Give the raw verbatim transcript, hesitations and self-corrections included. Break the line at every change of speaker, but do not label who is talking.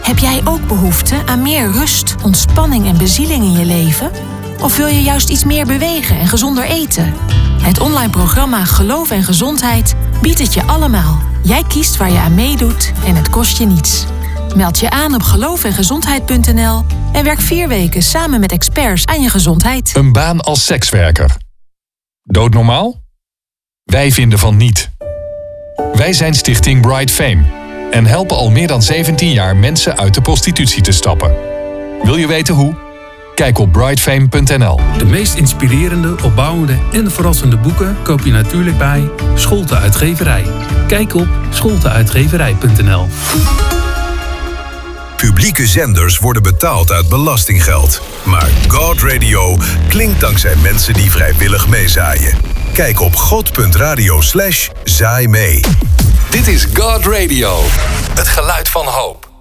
Heb jij ook behoefte aan meer rust, ontspanning en bezieling in je leven? Of wil je juist iets meer bewegen en gezonder eten? Het online programma Geloof en Gezondheid biedt het je allemaal. Jij kiest waar je aan meedoet en het kost je niets. Meld je aan op geloof en gezondheid punt n l en werk vier weken samen met experts aan je gezondheid.
Een baan als sekswerker. Doodnormaal? Wij vinden van niet. Wij zijn Stichting Bright Fame en helpen al meer dan zeventien jaar mensen uit de prostitutie te stappen. Wil je weten hoe? Kijk op bright fame punt n l.
De meest inspirerende, opbouwende en verrassende boeken koop je natuurlijk bij Scholte Uitgeverij. Kijk op scholte uitgeverij punt n l.
Publieke zenders worden betaald uit belastinggeld. Maar God Radio klinkt dankzij mensen die vrijwillig meezaaien. Kijk op god punt radio slash zaai mee.
Dit is God Radio. Het geluid van hoop.